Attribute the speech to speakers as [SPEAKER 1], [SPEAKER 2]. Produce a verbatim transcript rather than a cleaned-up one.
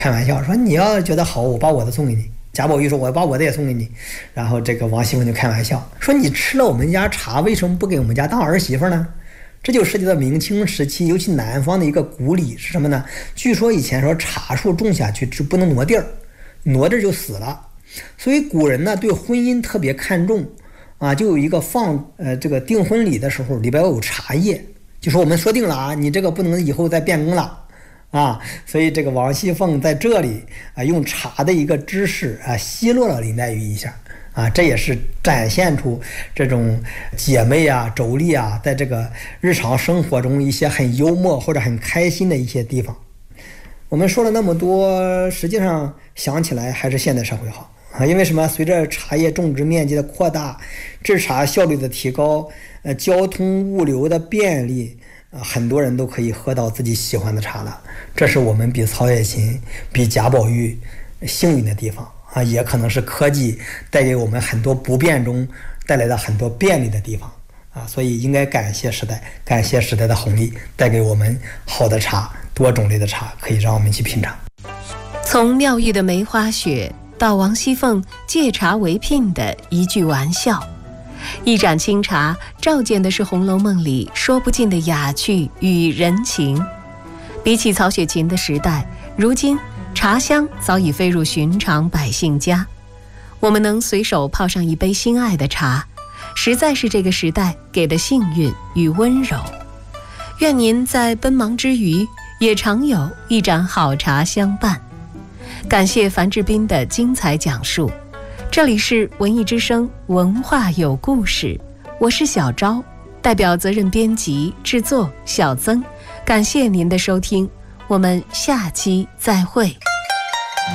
[SPEAKER 1] 开玩笑说你要觉得好，我把我的送给你。贾宝玉说我把我的也送给你。然后这个王熙凤就开玩笑说你吃了我们家茶，为什么不给我们家当儿媳妇呢？这就涉及到明清时期尤其南方的一个古礼是什么呢？据说以前说茶树种下去就不能挪地儿，挪地儿就死了，所以古人呢对婚姻特别看重啊，就有一个放呃这个订婚礼的时候里边有茶叶，就说我们说定了啊，你这个不能以后再变更了啊，所以这个王熙凤在这里啊用茶的一个知识啊奚落了林黛玉一下啊，这也是展现出这种姐妹啊妯娌啊在这个日常生活中一些很幽默或者很开心的一些地方。我们说了那么多，实际上想起来还是现代社会好啊，因为什么？随着茶叶种植面积的扩大，制茶效率的提高，呃，交通物流的便利，啊，很多人都可以喝到自己喜欢的茶了。这是我们比曹雪芹、比贾宝玉幸运的地方啊，也可能是科技带给我们很多不便中带来的很多便利的地方啊，所以应该感谢时代，感谢时代的红利，带给我们好的茶，多种类的茶，可以让我们去品尝。
[SPEAKER 2] 从妙玉的梅花雪到王熙凤借茶为聘的一句玩笑，一盏清茶照见的是《红楼梦》里说不尽的雅趣与人情。比起曹雪芹的时代，如今茶香早已飞入寻常百姓家，我们能随手泡上一杯心爱的茶，实在是这个时代给的幸运与温柔。愿您在奔忙之余也常有一盏好茶相伴。感谢樊志斌的精彩讲述，这里是文艺之声文化有故事，我是小昭，代表责任编辑制作小曾，感谢您的收听，我们下期再会。